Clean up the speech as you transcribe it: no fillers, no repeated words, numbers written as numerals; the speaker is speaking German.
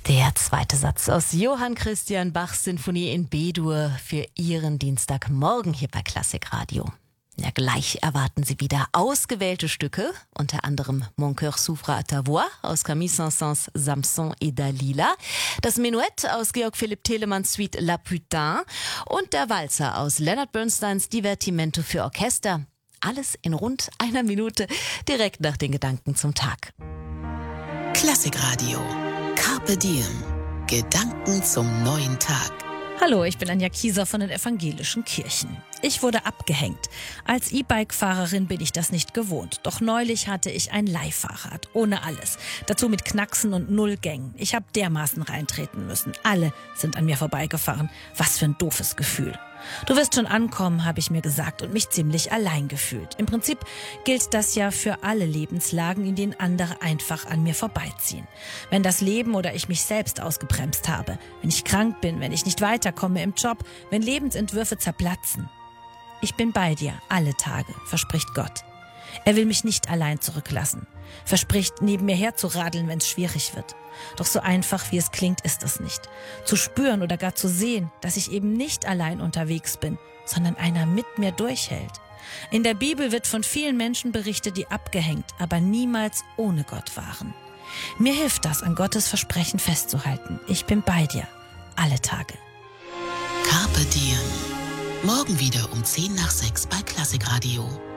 Der zweite Satz aus Johann Christian Bachs Sinfonie in B-Dur für Ihren Dienstagmorgen hier bei Klassikradio. Ja, gleich erwarten Sie wieder ausgewählte Stücke, unter anderem Mon cœur s'ouvre à ta voix aus Camille Saint-Saëns Samson et Dalila, das Menuett aus Georg Philipp Telemanns Suite La Putain und der Walzer aus Leonard Bernsteins Divertimento für Orchester. Alles in rund einer Minute, direkt nach den Gedanken zum Tag. Klassikradio. Carpe Diem. Gedanken zum neuen Tag. Hallo, ich bin Anja Kieser von den Evangelischen Kirchen. Ich wurde abgehängt. Als E-Bike-Fahrerin bin ich das nicht gewohnt. Doch neulich hatte ich ein Leihfahrrad, ohne alles. Dazu mit Knacksen und Nullgängen. Ich habe dermaßen reintreten müssen. Alle sind an mir vorbeigefahren. Was für ein doofes Gefühl. Du wirst schon ankommen, habe ich mir gesagt und mich ziemlich allein gefühlt. Im Prinzip gilt das ja für alle Lebenslagen, in denen andere einfach an mir vorbeiziehen. Wenn das Leben oder ich mich selbst ausgebremst habe, wenn ich krank bin, wenn ich nicht weiterkomme im Job, wenn Lebensentwürfe zerplatzen. Ich bin bei dir, alle Tage, verspricht Gott. Er will mich nicht allein zurücklassen. Verspricht, neben mir herzuradeln, wenn es schwierig wird. Doch so einfach, wie es klingt, ist es nicht. Zu spüren oder gar zu sehen, dass ich eben nicht allein unterwegs bin, sondern einer mit mir durchhält. In der Bibel wird von vielen Menschen berichtet, die abgehängt, aber niemals ohne Gott waren. Mir hilft das, an Gottes Versprechen festzuhalten. Ich bin bei dir, alle Tage. Carpe Diem. Morgen wieder um 5:10 bei Klassikradio.